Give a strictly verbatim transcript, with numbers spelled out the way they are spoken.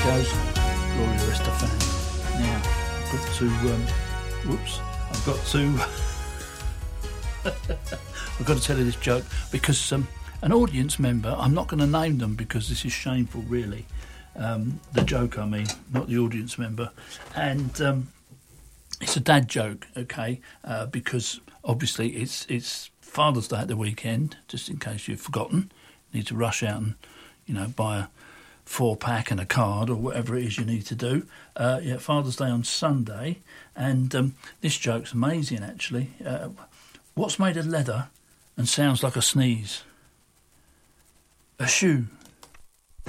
goes. Gloria Estefan. Now, I've got to, um, whoops, I've got to, I've got to tell you this joke because um, an audience member, I'm not going to name them because this is shameful, really. Um, the joke, I mean, not the audience member. And um, it's a dad joke, okay, uh, because obviously it's it's Father's Day at the weekend, just in case you've forgotten. You need to rush out and, you know, buy a four-pack and a card or whatever it is you need to do. Uh, yeah, Father's Day on Sunday. And um, this joke's amazing, actually. Uh, what's made of leather and sounds like a sneeze? A shoe.